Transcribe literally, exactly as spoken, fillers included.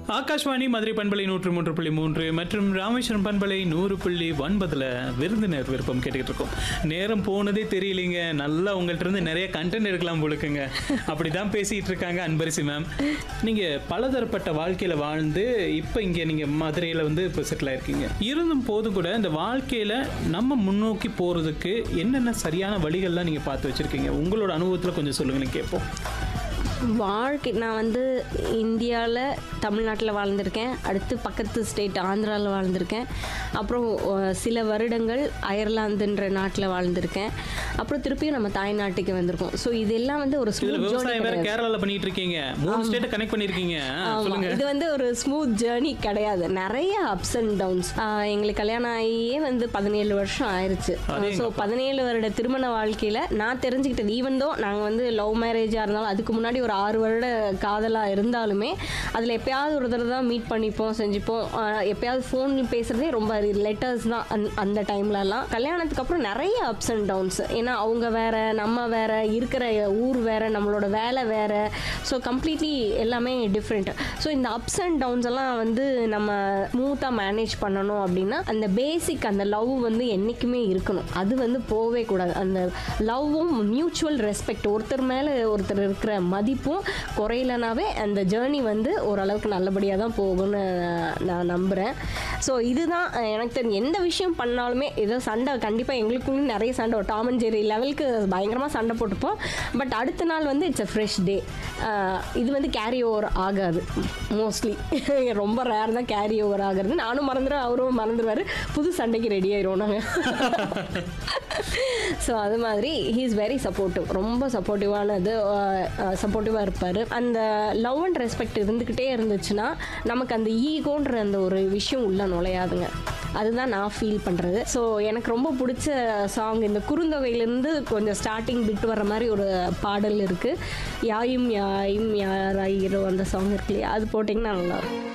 ஆகாஷ்வாணி மதுரை பண்பலை நூற்று மூன்று புள்ளி மூன்று மற்றும் ராமேஸ்வரம் பண்பலை நூறு புள்ளி ஒன்பதுல விருந்தினர் விருப்பம் கேட்டுக்கிட்டு இருக்கோம். நேரம் போனதே தெரியலைங்க. நல்லா உங்கள்கிட்ட இருந்து நிறைய கண்டென்ட் எடுக்கலாம் போலுக்குங்க. அப்படிதான் பேசிட்டு இருக்காங்க அன்பரசி மேம். நீங்க பலதரப்பட்ட வாழ்க்கையில வாழ்ந்து இப்ப இங்க நீங்க மதுரையில வந்து இப்ப செட்டில் ஆயிருக்கீங்க. இருந்தும் போதும் கூட இந்த வாழ்க்கையில நம்ம முன்னோக்கி போறதுக்கு என்னென்ன சரியான வழிகள்லாம் நீங்க பார்த்து வச்சிருக்கீங்க? உங்களோட அனுபவத்துல கொஞ்சம் சொல்லுங்களேன் கேட்போம். வாழ்க்கை நான் வந்து இந்தியாவில் தமிழ்நாட்டில் வாழ்ந்திருக்கேன். அடுத்து பக்கத்து ஸ்டேட் ஆந்திராவில் வாழ்ந்திருக்கேன். அப்புறம் சில வருடங்கள் அயர்லாந்துன்ற நாட்டில் வாழ்ந்திருக்கேன். அப்புறம் திருப்பியும் நம்ம தாய்நாட்டுக்கு வந்திருக்கோம். ஸோ இதெல்லாம் வந்து ஒரு ஸ்மூத் ஜேர்னி. கேரளாவில் பண்ணிட்டு இருக்கீங்க, மூணு ஸ்டேட்டை கனெக்ட் பண்ணிருக்கீங்க. இது வந்து ஒரு ஸ்மூத் ஜேர்னி கிடையாது. நிறைய அப்ஸ் அண்ட் டவுன்ஸ். எங்களுக்கு கல்யாணம் ஆகியே வந்து பதினேழு வருஷம் ஆயிடுச்சு. ஸோ பதினேழு வருட திருமண வாழ்க்கையில் நான் தெரிஞ்சுக்கிட்டது, ஈவன் தோ நாங்கள் வந்து லவ் மேரேஜாக இருந்தாலும் அதுக்கு முன்னாடி ஒரு ஆறு வருட காதலாக இருந்தாலுமே அதில் எப்பயாவது ஒரு தடவை தான் மீட் பண்ணிப்போம், செஞ்சுப்போம். எப்பயாவது ஃபோன் பேசுகிறதே ரொம்ப லெட்டர்ஸ் தான் அந் அந்த டைம்லலாம். கல்யாணத்துக்கு அப்புறம் நிறைய அப்ஸ் அண்ட் டவுன்ஸ். ஏன்னா அவங்க வேற, நம்ம வேற, இருக்கிற ஊர் வேற, நம்மளோட வேலை வேற. ஸோ கம்ப்ளீட்லி எல்லாமே டிஃப்ரெண்ட். ஸோ இந்த அப்ஸ் அண்ட் டவுன்ஸ் எல்லாம் வந்து நம்ம ஸ்மூத்தாக மேனேஜ் பண்ணணும் அப்படின்னா அந்த பேசிக் அந்த லவ் வந்து என்றைக்குமே இருக்கணும். அது வந்து போகவே கூடாது. அந்த லவ்வும் மியூச்சுவல் ரெஸ்பெக்ட், ஒருத்தர் மேலே ஒருத்தர் இருக்கிற மதிப்பும் குறையலனாவே அந்த ஜேர்னி வந்து ஓரளவுக்கு நல்லபடியாக தான் போகும்னு நான் நம்புகிறேன். ஸோ இதுதான் எனக்கு தெரியும். எந்த விஷயம் பண்ணாலுமே ஏதோ சண்டை கண்டிப்பாக எங்களுக்குள்ளே நிறைய சண்டை, ஒரு டாம் அண்ட் ஜெர்ரி லெவலுக்கு பயங்கரமாக சண்டை போட்டுப்போம். பட் அடுத்த நாள் வந்து இட்ஸ் அ ஃப்ரெஷ் டே. இது வந்து கேரி ஓவர் ஆகாது மோஸ்ட்லி. ரொம்ப ரேர் தான் கேரி ஓவர் ஆகிறது. நானும் மறந்துடுவேன், அவரும் மறந்துடுவார். புது சண்டைக்கு ரெடி ஆயிடுவோம் நாங்கள். ஸோ அது மாதிரி ஹீ இஸ் வெரி சப்போர்ட்டிவ். ரொம்ப சப்போர்ட்டிவானது, சப்போர்ட்டிவாக இருப்பார். அந்த லவ் அண்ட் ரெஸ்பெக்ட் இருந்துக்கிட்டே இருந்துச்சுன்னா நமக்கு அந்த ஈகோன்ற அந்த ஒரு விஷயம் உள்ள நுழையாதுங்க. அதுதான் நான் ஃபீல் பண்ணுறது. ஸோ எனக்கு ரொம்ப பிடிச்ச சாங் இந்த குறுந்தொகையிலேருந்து கொஞ்சம் ஸ்டார்டிங் பிட் வர மாதிரி ஒரு பாடல் இருக்குது. யாயும் யாயும் யாராயிரோ அந்த சாங் இருக்கு இல்லையா, அது போட்டிங்கன்னா நல்லாயிருக்கும்.